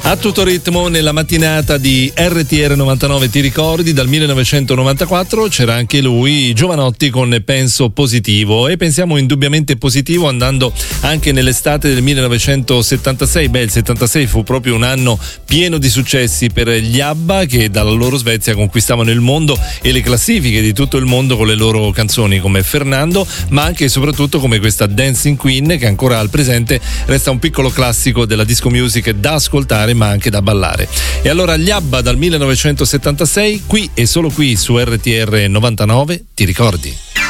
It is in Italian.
A tutto ritmo nella mattinata di RTR 99 ti ricordi, dal 1994 c'era anche lui, Giovanotti, con Penso Positivo, e pensiamo indubbiamente positivo andando anche nell'estate del 1976. Il 76 fu proprio un anno pieno di successi per gli ABBA, che dalla loro Svezia conquistavano il mondo e le classifiche di tutto il mondo con le loro canzoni come Fernando, ma anche e soprattutto come questa Dancing Queen, che ancora al presente resta un piccolo classico della disco music da ascoltare ma anche da ballare. E allora gli ABBA dal 1976, qui e solo qui su RTR 99, ti ricordi?